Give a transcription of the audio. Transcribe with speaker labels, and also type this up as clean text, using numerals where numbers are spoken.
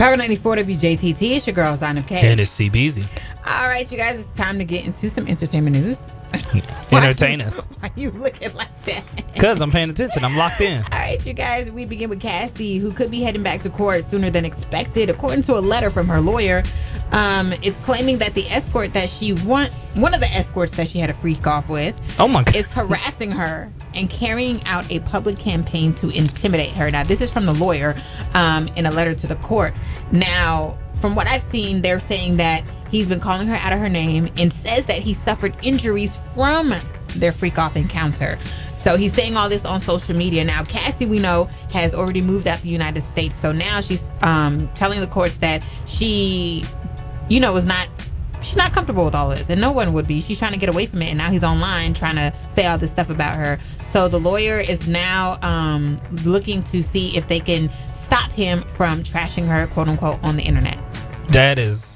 Speaker 1: Power 94 WJTT. It's your girl, Zainab K.
Speaker 2: And it's CBZ.
Speaker 1: All right, you guys, it's time to get into some entertainment news.
Speaker 2: Entertain us.
Speaker 1: Why are you looking like that?
Speaker 2: Because I'm paying attention. I'm locked in.
Speaker 1: All right, you guys, we begin with Cassie, who could be heading back to court sooner than expected. According to a letter from her lawyer, it's claiming that the escort that one of the escorts that she had a freak off with,
Speaker 2: Oh my God,
Speaker 1: is harassing her and carrying out a public campaign to intimidate her. Now, this is from the lawyer in a letter to the court. Now, from what I've seen, they're saying that he's been calling her out of her name and says that he suffered injuries from their freak off encounter. So he's saying all this on social media. Now, Cassie, we know, has already moved out the United States. So now she's telling the courts that she, she's not comfortable with all this, and no one would be. She's trying to get away from it, and now he's online trying to say all this stuff about her. So the lawyer is now looking to see if they can stop him from trashing her, quote unquote, on the internet.
Speaker 2: that is